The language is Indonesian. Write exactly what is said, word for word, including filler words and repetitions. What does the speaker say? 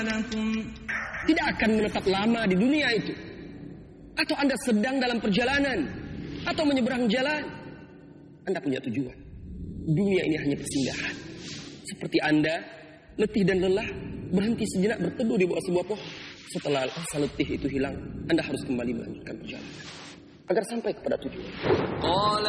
Tidak akan menetap lama di dunia itu. Atau Anda sedang dalam perjalanan, atau menyeberang jalan, Anda punya tujuan. Dunia ini hanya persinggahan. Seperti Anda letih dan lelah, berhenti sejenak berteduh di bawah sebuah pohon. Setelah rasa letih itu hilang, Anda harus kembali melanjutkan perjalanan agar sampai kepada tujuan.